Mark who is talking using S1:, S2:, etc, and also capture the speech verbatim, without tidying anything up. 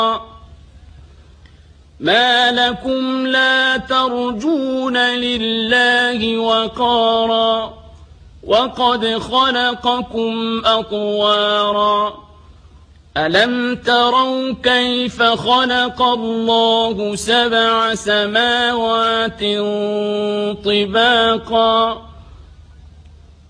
S1: ما لكم لا ترجون لله وقارا وقد خلقكم أطوارا ألم تروا كيف خلق الله سبع سماوات طباقا